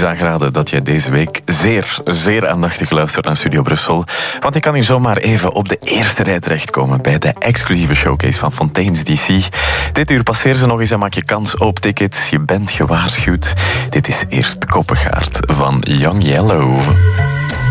is aangeraden dat jij deze week zeer aandachtig luistert naar Studio Brussel. Want je kan hier zomaar even op de eerste rij terechtkomen bij de exclusieve showcase van Fontaines DC. Dit uur passeer ze nog eens en maak je kans op tickets. Je bent gewaarschuwd. Dit is eerst Koppengaard van Young Yellow.